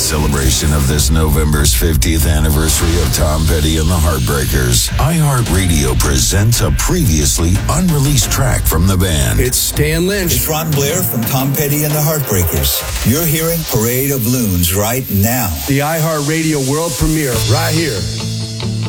celebration of this November's 50th anniversary of Tom Petty and the Heartbreakers, iHeartRadio presents a previously unreleased track from the band. It's Stan Lynch. It's Ron Blair from Tom Petty and the Heartbreakers. You're hearing Parade of Loons right now. The iHeartRadio world premiere right here.